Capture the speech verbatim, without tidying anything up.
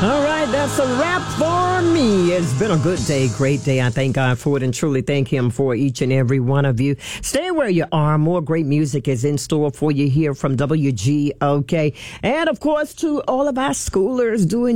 All right, that's a wrap for me. It's been a good day, great day. I thank God for it and truly thank Him for each and every one of you. Stay where you are. More great music is in store for you here from W G O K. And, of course, to all of our schoolers doing